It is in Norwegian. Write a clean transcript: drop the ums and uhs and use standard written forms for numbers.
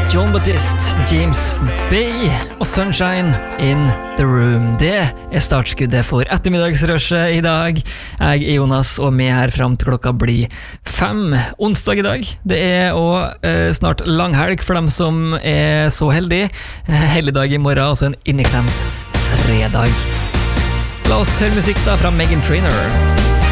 Jon Batiste, James Bay og Sunshine in the Room. Det er startskuddet for ettermiddagsrushet i dag. Jeg er Jonas, og med her frem til klokka blir 5. Onsdag i dag. Det er også snart langhelg for dem som er så heldige. Helligdag i morgen, altså en inneklemt fredag. La oss høre musikk da fra Meghan Trainor.